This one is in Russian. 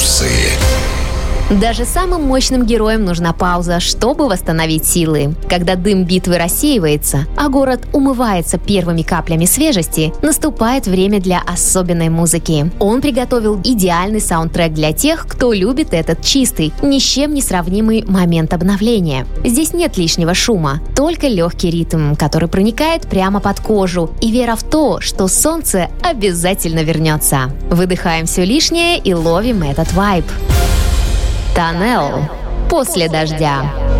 Плюсы. Даже самым мощным героям нужна пауза, чтобы восстановить силы. Когда дым битвы рассеивается, а город умывается первыми каплями свежести, наступает время для особенной музыки. Он приготовил идеальный саундтрек для тех, кто любит этот чистый, ни с чем не сравнимый момент обновления. Здесь нет лишнего шума, только легкий ритм, который проникает прямо под кожу, и вера в то, что солнце обязательно вернется. Выдыхаем все лишнее и ловим этот вайб. Тоннель. После дождя.